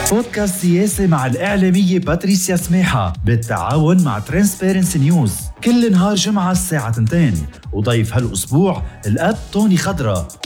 بودكاست سياسي مع الإعلامية باتريسيا سميحة بالتعاون مع ترانسبيرنسي نيوز، كل نهار جمعة الساعة 2. وضيف هالأسبوع الأب توني خضرة،